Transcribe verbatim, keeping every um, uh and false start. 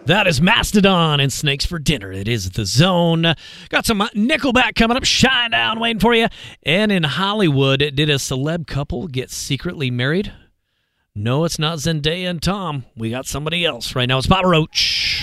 That is Mastodon and Snakes for Dinner. It is The Zone. Got some Nickelback coming up. Shine Down waiting for you. And in Hollywood, did a celeb couple get secretly married? No, it's not Zendaya and Tom. We got somebody else right now. It's Papa Roach.